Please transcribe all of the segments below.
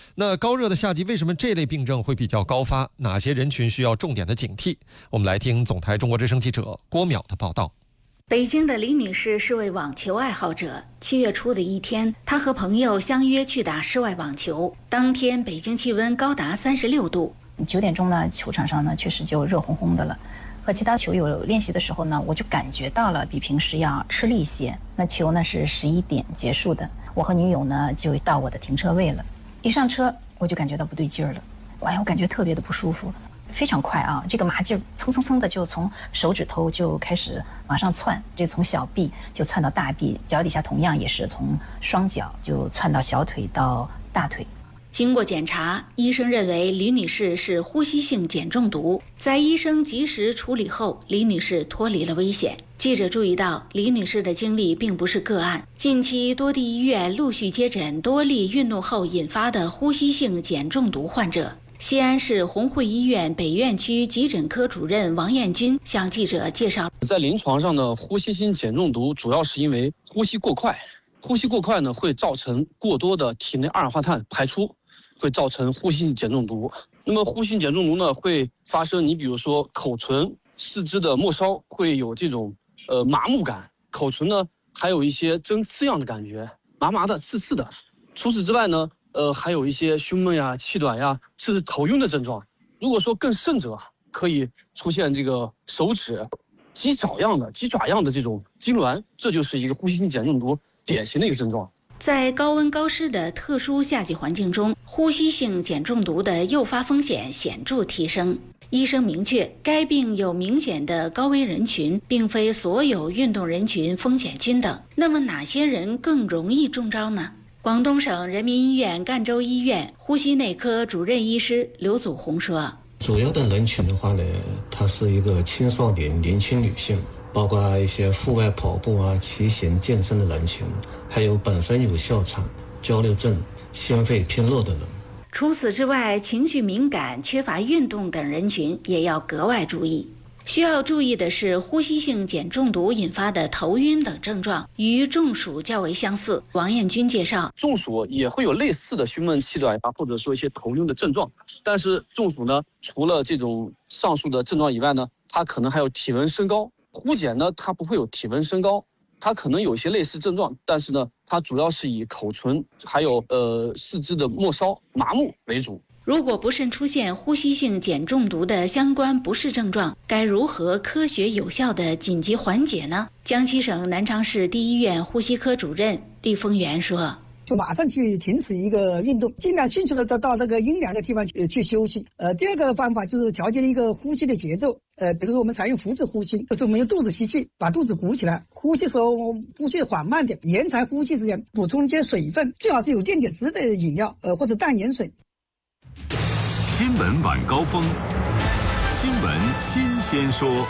那高热的夏季为什么这类病症会比较高发？哪些人群需要重点的警惕？我们来听总台中国之声记者郭淼的报道。 北京的李女士是位网球爱好者。7月初的一天，她和朋友相约去打室外网球。当天北京气温高达36度。 9点钟呢，球场上呢确实就热烘烘的了。和其他球友练习的时候呢，我就感觉到了比平时要吃力一些。那球呢是11点结束的，我和女友呢就到我的停车位了。一上车我就感觉到不对劲儿了，我感觉特别的不舒服。非常快啊，这个麻劲蹭蹭蹭的就从手指头就开始往上窜，这从小臂就窜到大臂，脚底下同样也是从双脚就窜到小腿到大腿。 经过检查，医生认为李女士是呼吸性碱中毒。在医生及时处理后，李女士脱离了危险。记者注意到，李女士的经历并不是个案，近期多地医院陆续接诊多例运动后引发的呼吸性碱中毒患者。西安市红会医院北院区急诊科主任王彦军向记者介绍， 在临床上的呼吸性碱中毒主要是因为呼吸过快，呼吸过快呢会造成过多的体内二氧化碳排出，会造成呼吸性碱中毒。那么呼吸性碱中毒呢会发生，你比如说口唇、四肢的末梢会有这种麻木感，口唇呢还有一些针刺样的感觉，麻麻的、刺刺的。除此之外呢，还有一些胸闷呀、气短呀，甚至头晕的症状。如果说更甚者，可以出现这个手指、鸡爪样的这种痉挛，这就是一个呼吸性碱中毒典型的一个症状。 在高温高湿的特殊夏季环境中，呼吸性碱中毒的诱发风险显著提升。医生明确，该病有明显的高危人群，并非所有运动人群风险均等。那么哪些人更容易中招呢？广东省人民医院赣州医院呼吸内科主任医师刘祖红说， 主要的人群的话呢，它是一个青少年、年轻女性，包括一些户外跑步啊、骑行、健身的人群，还有本身有哮喘、焦虑症、心肺偏弱的人。 除此之外，情绪敏感、缺乏运动等人群也要格外注意。需要注意的是，呼吸性碱中毒引发的头晕等症状与中暑较为相似。王彦军介绍， 中暑也会有类似的胸闷气短或者说一些头晕的症状，但是中暑呢，除了这种上述的症状以外呢，它可能还有体温升高。呼碱呢，它不会有体温升高，它可能有些类似症状，但是呢，它主要是以口唇还有四肢的末梢麻木为主。 如果不慎出现呼吸性碱中毒的相关不适症状，该如何科学有效的紧急缓解呢？江西省南昌市第一医院呼吸科主任厉峰元说， 就马上去停止一个运动，尽量迅速的到那个阴凉的地方去休息。第二个方法就是调节一个呼吸的节奏。比如说我们采用腹式呼吸，就是我们用肚子吸气，把肚子鼓起来，呼气时候呼吸缓慢点，延长呼气时间，补充一些水分，最好是有电解质的饮料，或者淡盐水。 新闻晚高峰，新闻新鲜说。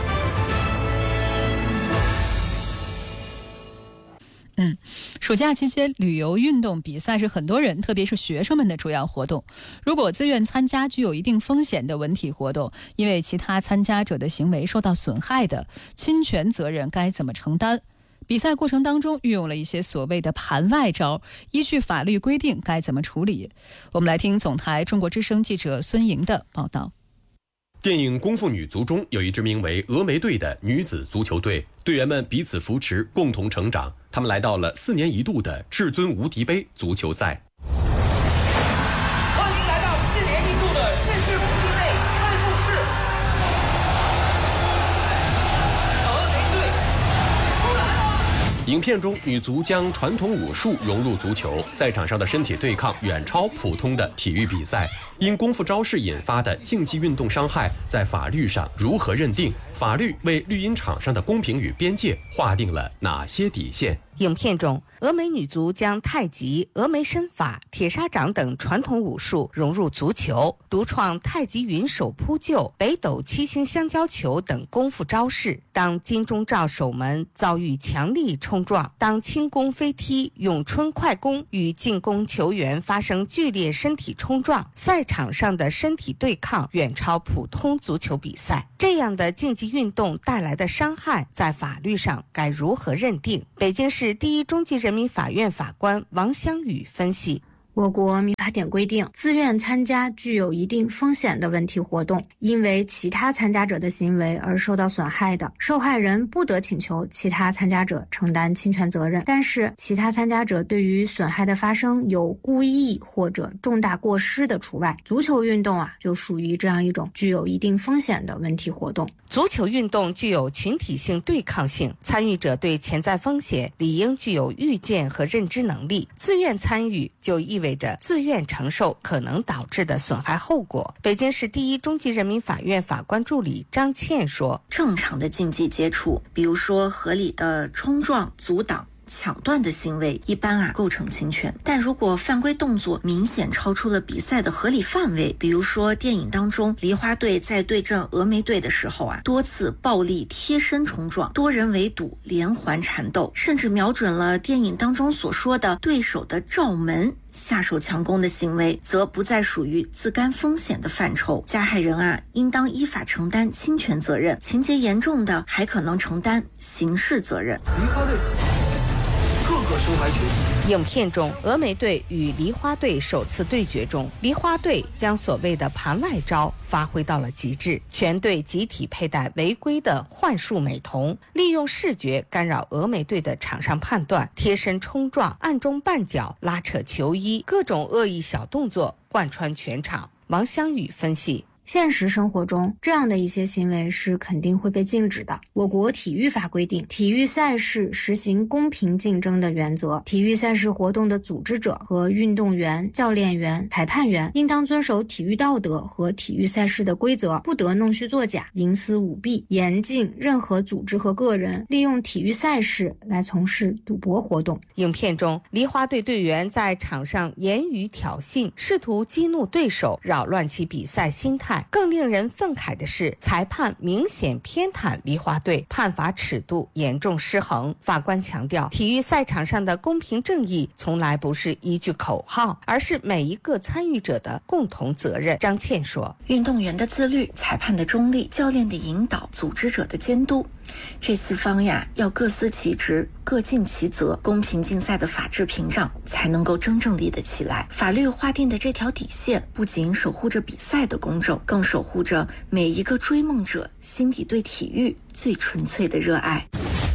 暑假期间，旅游运动比赛是很多人，特别是学生们的主要活动。如果自愿参加具有一定风险的文体活动，因为其他参加者的行为受到损害的，侵权责任该怎么承担？比赛过程当中运用了一些所谓的盘外招，依据法律规定该怎么处理？我们来听总台中国之声记者孙莹的报道。 电影《功夫女足》中有一支名为峨眉队的女子足球队，队员们彼此扶持，共同成长。他们来到了4年一度的至尊无敌杯足球赛。 欢迎来到4年一度的至尊无敌杯开幕式。峨眉队出来了！ 影片中，女足将传统武术融入足球，赛场上的身体对抗远超普通的体育比赛。因功夫招式引发的竞技运动伤害，在法律上如何认定？法律为绿茵场上的公平与边界划定了哪些底线？ 影片中，峨眉女足将太极、峨眉身法、铁砂掌等传统武术融入足球，独创太极云手扑救、北斗七星香蕉球等功夫招式。当金钟罩守门遭遇强力冲撞，当轻功飞踢、咏春快攻与进攻球员发生剧烈身体冲撞，赛场上的身体对抗远超普通足球比赛。这样的竞技运动带来的伤害，在法律上该如何认定？北京市第一中级人民法院法官王香宇分析， 我国民法法典规定，自愿参加具有一定风险的文体活动，因为其他参加者的行为而受到损害的，受害人不得请求其他参加者承担侵权责任。但是，其他参加者对于损害的发生有故意或者重大过失的除外。足球运动就属于这样一种具有一定风险的文体活动。 足球运动具有群体性对抗性，参与者对潜在风险理应具有预见和认知能力。自愿参与就意味着自愿承受可能导致的损害后果。北京市第一中级人民法院法官助理张倩说， 正常的竞技接触，比如说合理的冲撞、阻挡、抢断的行为一般构成侵权，但如果犯规动作明显超出了比赛的合理范围，比如说电影当中梨花队在对阵峨眉队的时候多次暴力贴身冲撞、多人围堵、连环缠斗，甚至瞄准了电影当中所说的对手的罩门下手强攻的行为，则不再属于自甘风险的范畴。加害人应当依法承担侵权责任，情节严重的还可能承担刑事责任。 梨花队各个身怀绝技。 影片中，峨眉队与梨花队首次对决中，梨花队将所谓的盘外招发挥到了极致，全队集体佩戴违规的幻术美瞳，利用视觉干扰峨眉队的场上判断，贴身冲撞、暗中绊脚、拉扯球衣，各种恶意小动作贯穿全场。王香宇分析， 现实生活中，这样的一些行为是肯定会被禁止的。我国体育法规定，体育赛事实行公平竞争的原则，体育赛事活动的组织者和运动员、教练员、裁判员应当遵守体育道德和体育赛事的规则，不得弄虚作假、营私舞弊，严禁任何组织和个人利用体育赛事来从事赌博活动。 影片中，梨花队队员在场上言语挑衅，试图激怒对手，扰乱其比赛心态。更令人愤慨的是，裁判明显偏袒梨花队，判罚尺度严重失衡。法官强调，体育赛场上的公平正义从来不是一句口号，而是每一个参与者的共同责任。张倩说， 运动员的自律、裁判的中立、教练的引导、组织者的监督，这四方要各司其职，各尽其责，公平竞赛的法治屏障才能够真正立得起来。法律划定的这条底线，不仅守护着比赛的公正，更守护着每一个追梦者心底对体育最纯粹的热爱。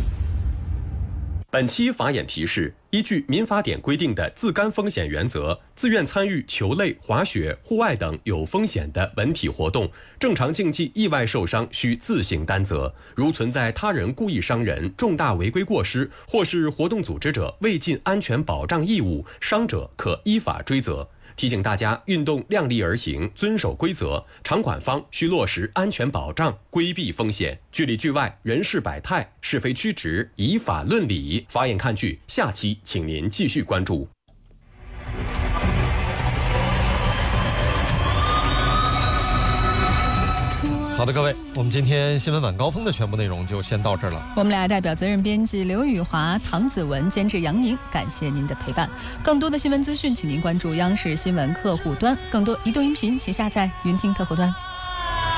本期法眼提示：依据民法典规定的自甘风险原则，自愿参与球类、滑雪、户外等有风险的文体活动，正常竞技意外受伤需自行担责。如存在他人故意伤人、重大违规过失，或是活动组织者未尽安全保障义务，伤者可依法追责。提醒大家，运动量力而行，遵守规则，场馆方需落实安全保障，规避风险。剧里剧外，人事百态，是非曲直，以法论理。法眼看剧，下期请您继续关注。 好的，各位，我们今天新闻晚高峰的全部内容就先到这儿了。 我们俩代表责任编辑刘宇华、唐子文，监制杨宁，感谢您的陪伴。更多的新闻资讯，请您关注央视新闻客户端。更多移动音频，请下载云听客户端。